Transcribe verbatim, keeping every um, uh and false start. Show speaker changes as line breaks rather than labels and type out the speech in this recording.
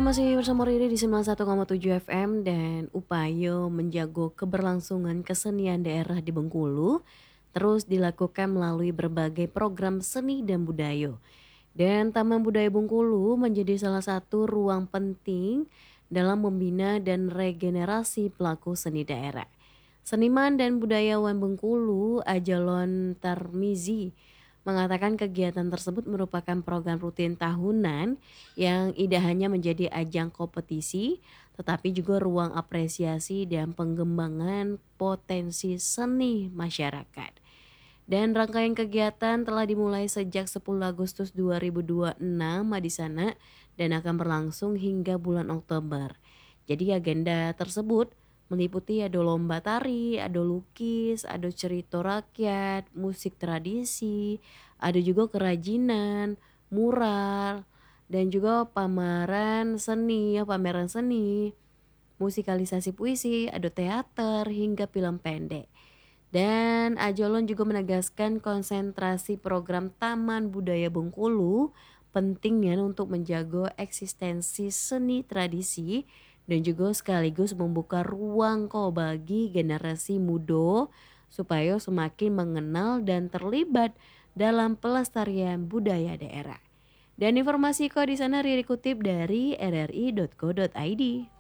masih bersama Riri di sembilan puluh satu koma tujuh F M dan upaya menjaga keberlangsungan kesenian daerah di Bengkulu terus dilakukan melalui berbagai program seni dan budaya. Dan Taman Budaya Bengkulu menjadi salah satu ruang penting dalam membina dan regenerasi pelaku seni daerah. Seniman dan budayawan Bengkulu, Ajalon Tarmizi, mengatakan kegiatan tersebut merupakan program rutin tahunan yang tidak hanya menjadi ajang kompetisi, tetapi juga ruang apresiasi dan pengembangan potensi seni masyarakat. Dan rangkaian kegiatan telah dimulai sejak sepuluh Agustus dua ribu dua puluh enam di sana dan akan berlangsung hingga bulan Oktober. Jadi agenda tersebut meliputi ada lomba tari, ada lukis, ada cerita rakyat, musik tradisi, ada juga kerajinan, mural, dan juga pameran seni, ya pameran seni, musikalisasi puisi, ada teater hingga film pendek. Dan Ajolon juga menegaskan konsentrasi program Taman Budaya Bengkulu pentingnya untuk menjaga eksistensi seni tradisi dan juga sekaligus membuka ruang kok bagi generasi muda supaya semakin mengenal dan terlibat dalam pelestarian budaya daerah. Dan informasi kok di sana Riri kutip dari r r i titik co titik i d.